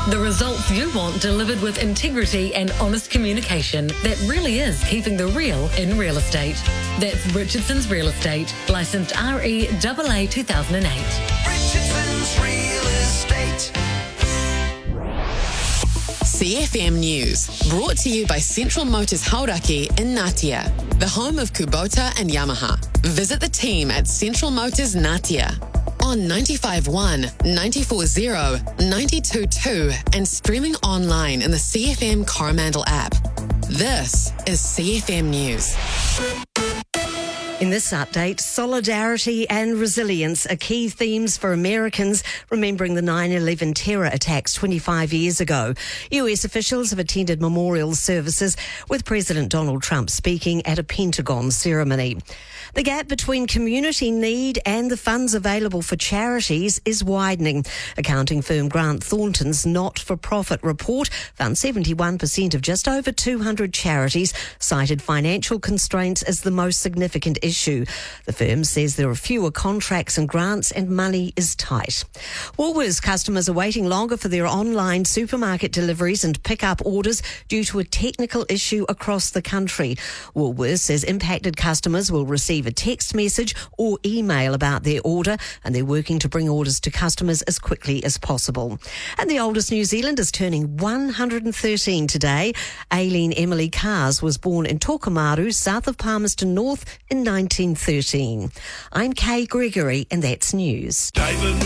The results you want delivered with integrity and honest communication that really is keeping the real in real estate. That's Richardson's Real Estate, licensed REAA 2008. Richardson's Real Estate. CFM News, brought to you by Central Motors Hauraki in Ngatea, the home of Kubota and Yamaha. Visit the team at Central Motors Ngatea on 95.1, 94.0, 92.2 and streaming online in the CFM Coromandel app. This is CFM News. In this update, solidarity and resilience are key themes for Americans remembering the 9/11 terror attacks 25 years ago. US officials have attended memorial services with President Donald Trump speaking at a Pentagon ceremony. The gap between community need and the funds available for charities is widening. Accounting firm Grant Thornton's not-for-profit report found 71% of just over 200 charities cited financial constraints as the most significant issue. The firm says there are fewer contracts and grants and money is tight. Woolworths customers are waiting longer for their online supermarket deliveries and pick-up orders due to a technical issue across the country. Woolworths says impacted customers will receive a text message or email about their order, and they're working to bring orders to customers as quickly as possible. And the oldest New Zealand is turning 113 today. Aileen Emily Cars was born in Tokomaru, south of Palmerston North, in 1913. I'm Kay Gregory, and that's news.